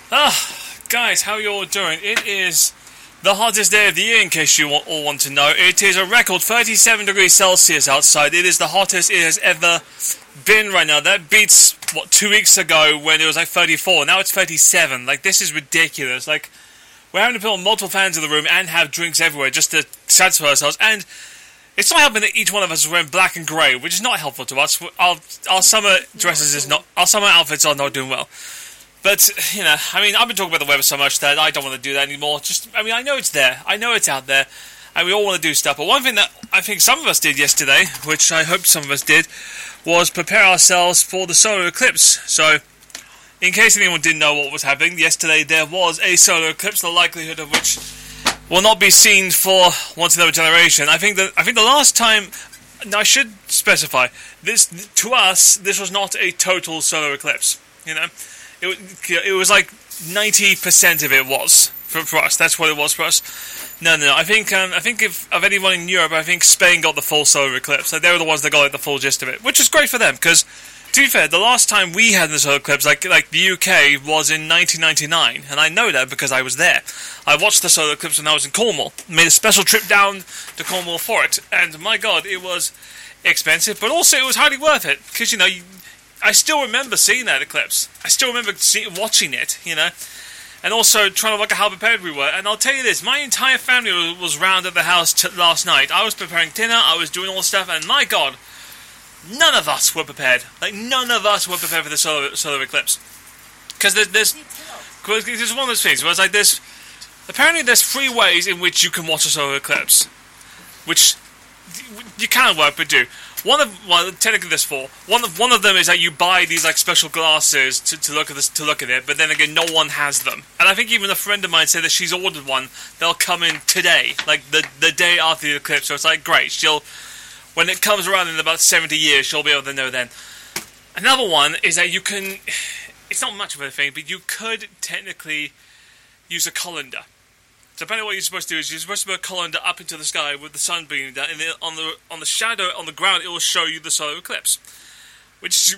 Guys, how you all doing? It is the hottest day of the year, in case you all want to know. It is a record 37 degrees Celsius outside. It is the hottest it has ever been right now. That beats, 2 weeks ago when it was like 34. Now it's 37. Like, this is ridiculous. Like, we're having to put on multiple fans in the room and have drinks everywhere just to satisfy ourselves. And it's not helping that each one of us is wearing black and grey, which is not helpful to us. Our summer our summer outfits are not doing well. But, I've been talking about the weather so much that I don't want to do that anymore. I know it's there. I know it's out there. And we all want to do stuff. But one thing that I think some of us did yesterday, which I hope some of us did, was prepare ourselves for the solar eclipse. So, in case anyone didn't know what was happening, yesterday there was a solar eclipse, the likelihood of which will not be seen for once in a generation. I think the last time, I should specify, to us, this was not a total solar eclipse, It was like 90% of it was for us. That's what it was for us. No. I think if of anyone in Europe, I think Spain got the full solar eclipse. Like, they were the ones that got the full gist of it, which is great for them. Because, to be fair, the last time we had the solar eclipse, like the UK, was in 1999, and I know that because I was there. I watched the solar eclipse when I was in Cornwall. Made a special trip down to Cornwall for it, and my God, it was expensive, but also it was highly worth it because I still remember seeing that eclipse. I still remember watching it, and also trying to look at how prepared we were. And I'll tell you this, my entire family was round at the house last night. I was preparing dinner, I was doing all the stuff, and my God, none of us were prepared. Like, none of us were prepared for the solar eclipse. Because there's one of those things where it's like apparently there's 3 ways in which you can watch a solar eclipse, which you can work, but do. Technically there's 4. One of them is that you buy these like special glasses to look at it, but then again, no one has them. And I think even a friend of mine said that she's ordered one. They'll come in today, like the day after the eclipse. So it's like, great. When it comes around in about 70 years, she'll be able to know then. Another one is that you can. It's not much of a thing, but you could technically use a colander. So apparently what you're supposed to do is you're supposed to put a colander up into the sky with the sun beaming down, and then on the shadow on the ground it will show you the solar eclipse, which